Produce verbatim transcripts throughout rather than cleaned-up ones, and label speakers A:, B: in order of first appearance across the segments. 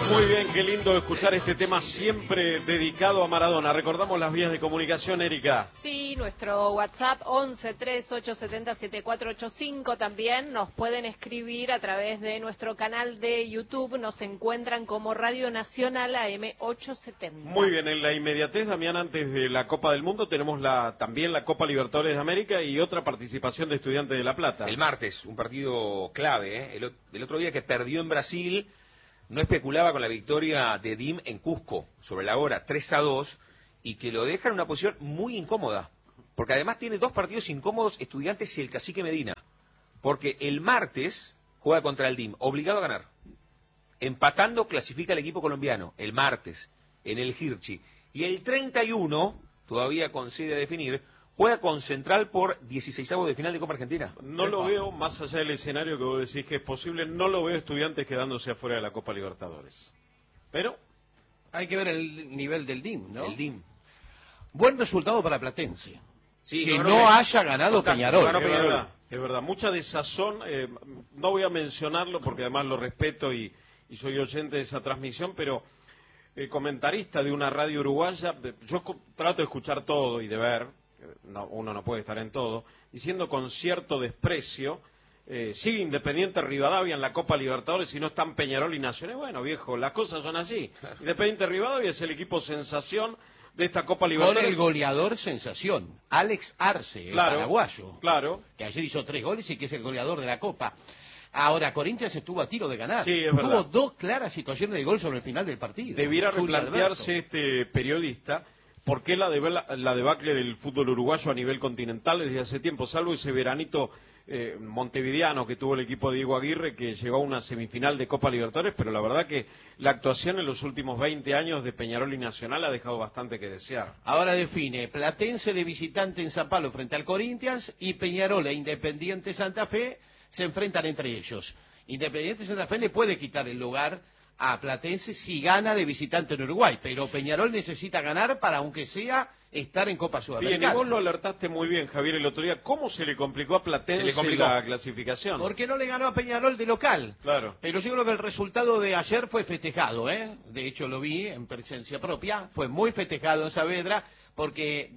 A: Muy bien, qué lindo escuchar este tema siempre dedicado a Maradona. Recordamos las vías de comunicación, Erika.
B: Sí, nuestro WhatsApp once, tres, ocho, setenta, setenta y cuatro ochenta y cinco también. Nos pueden escribir a través de nuestro canal de YouTube. Nos encuentran como Radio Nacional A M ochocientos setenta.
A: Muy bien, en la inmediatez, Damián, antes de la Copa del Mundo tenemos la también la Copa Libertadores de América y otra participación de Estudiantes de La Plata.
C: El martes, un partido clave, ¿eh? el, el otro día que perdió en Brasil, no especulaba con la victoria de D I M en Cusco, sobre la hora, tres a dos, y que lo deja en una posición muy incómoda, porque además tiene dos partidos incómodos, Estudiantes y el Cacique Medina, porque el martes juega contra el D I M, obligado a ganar. Empatando clasifica el equipo colombiano, el martes, en el Hirschi, y el treinta y uno, todavía con sede a definir, juega con Central por dieciseisavos de final de Copa Argentina.
A: No lo veo, más allá del escenario que vos decís que es posible, no lo veo Estudiantes quedándose afuera de la Copa Libertadores. Pero
D: hay que ver el nivel del D I M, ¿no?
C: El D I M.
D: Buen resultado para Platense.
C: Sí,
D: que
C: no,
D: no
C: que...
D: haya ganado
C: Total,
D: Peñarol.
C: ganó
A: es
C: Peñarol.
A: verdad, es verdad. Mucha desazón, eh, no voy a mencionarlo porque además lo respeto y, y soy oyente de esa transmisión, pero el comentarista de una radio uruguaya, yo trato de escuchar todo y de ver, no, uno no puede estar en todo, diciendo con cierto desprecio, eh, sigue Independiente Rivadavia en la Copa Libertadores y no están Peñarol y Nacional. Bueno, viejo, las cosas son así. Claro. Independiente Rivadavia es el equipo sensación de esta Copa Libertadores.
D: Con el goleador sensación, Alex Arce, el
A: claro,
D: paraguayo,
A: claro,
D: que ayer hizo tres goles y que es el goleador de la Copa. Ahora, Corinthians estuvo a tiro de ganar.
A: Sí, es
D: Tuvo
A: verdad.
D: dos claras situaciones de gol sobre el final del partido.
A: Debiera
D: Julio
A: replantearse
D: Alberto.
A: este periodista por qué la, deba, la debacle del fútbol uruguayo a nivel continental desde hace tiempo, salvo ese veranito eh, montevideano que tuvo el equipo de Diego Aguirre, que llegó a una semifinal de Copa Libertadores, pero la verdad que la actuación en los últimos veinte años de Peñarol y Nacional ha dejado bastante que desear.
D: Ahora define Platense de visitante en San Pablo frente al Corinthians y Peñarol e Independiente Santa Fe se enfrentan entre ellos. Independiente Santa Fe le puede quitar el lugar a Platense si gana de visitante en Uruguay, pero Peñarol necesita ganar para, aunque sea, estar en Copa Sudamericana.
A: Bien, y vos lo alertaste muy bien, Javier, el otro día. ¿Cómo se le complicó a Platense complicó. la clasificación?
D: Porque no le ganó a Peñarol de local.
A: Claro.
D: Pero yo creo que el resultado de ayer fue festejado, ¿eh? De hecho, lo vi en presencia propia. Fue muy festejado en Saavedra, porque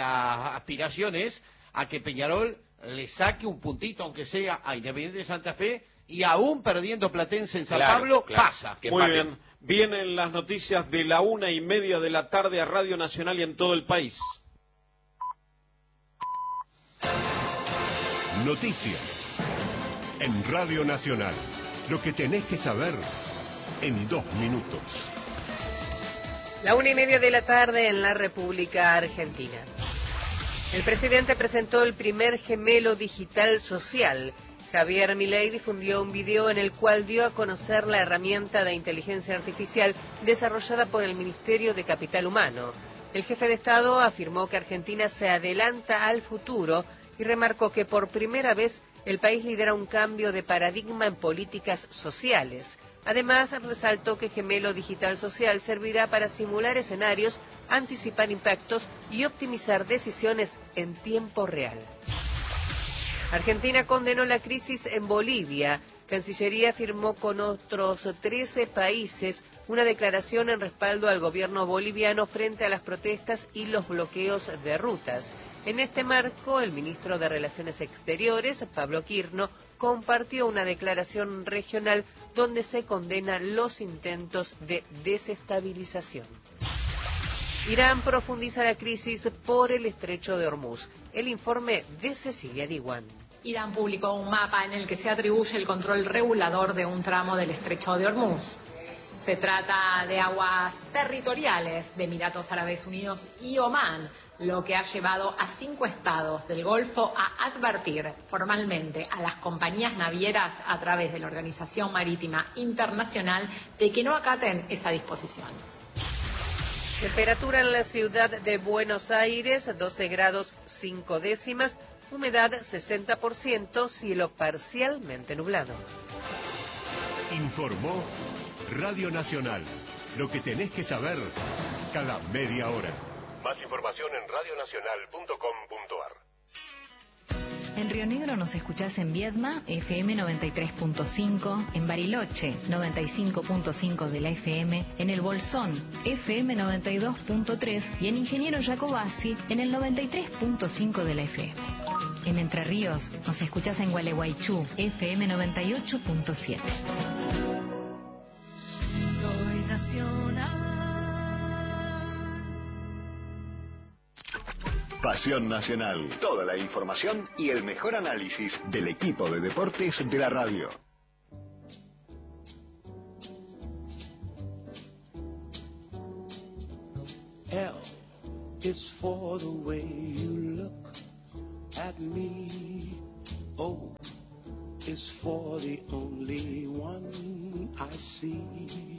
D: la aspiración es a que Peñarol le saque un puntito, aunque sea a Independiente de Santa Fe, y aún perdiendo Platense en San
C: claro,
D: Pablo,
C: claro.
D: pasa.
A: Muy empate. Bien. Vienen las noticias de la una y media de la tarde a Radio Nacional y en todo el país.
E: Noticias en Radio Nacional. Lo que tenés que saber en dos minutos.
F: La una y media de la tarde en la República Argentina. El presidente presentó el primer gemelo digital social. Javier Milei difundió un video en el cual dio a conocer la herramienta de inteligencia artificial desarrollada por el Ministerio de Capital Humano. El jefe de Estado afirmó que Argentina se adelanta al futuro y remarcó que por primera vez el país lidera un cambio de paradigma en políticas sociales. Además, resaltó que Gemelo Digital Social servirá para simular escenarios, anticipar impactos y optimizar decisiones en tiempo real. Argentina condenó la crisis en Bolivia. Cancillería firmó con otros trece países una declaración en respaldo al gobierno boliviano frente a las protestas y los bloqueos de rutas. En este marco, el ministro de Relaciones Exteriores, Pablo Quirno, compartió una declaración regional donde se condenan los intentos de desestabilización. Irán profundiza la crisis por el estrecho de Hormuz. El informe de Cecilia Diwan.
G: Irán publicó un mapa en el que se atribuye el control regulador de un tramo del estrecho de Hormuz. Se trata de aguas territoriales de Emiratos Árabes Unidos y Omán, lo que ha llevado a cinco estados del Golfo a advertir formalmente a las compañías navieras a través de la Organización Marítima Internacional de que no acaten esa disposición.
F: Temperatura en la ciudad de Buenos Aires, doce grados cinco décimas, humedad sesenta por ciento, cielo parcialmente nublado.
E: Informó Radio Nacional. Lo que tenés que saber cada media hora. Más información en radio nacional punto com punto a r.
H: En Río Negro nos escuchás en Viedma, F M noventa y tres punto cinco, en Bariloche, noventa y cinco punto cinco de la F M, en El Bolsón, F M noventa y dos punto tres y en Ingeniero Jacobasi, en el noventa y tres punto cinco de la F M. En Entre Ríos nos escuchás en Gualeguaychú, F M noventa y ocho punto siete.
I: Soy nacional.
J: Pasión Nacional. Toda la información y el mejor análisis del equipo de deportes de la radio.
I: L is for the way you look at me. O is for the only one I see.